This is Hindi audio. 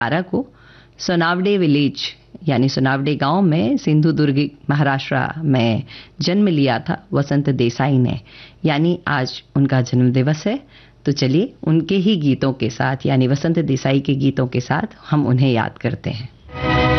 12 को सोनावडे विलेज यानी सोनावडे गांव में सिंधुदुर्ग महाराष्ट्र में जन्म लिया था वसंत देसाई ने, यानी आज उनका जन्म दिवस है। तो चलिए उनके ही गीतों के साथ यानी वसंत देसाई के गीतों के साथ हम उन्हें याद करते हैं।